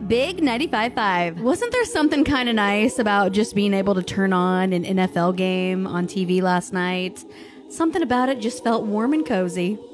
Big 95.5. Wasn't there something kind of nice about just being able to turn on an NFL game on TV last night? Something about it just felt warm and cozy.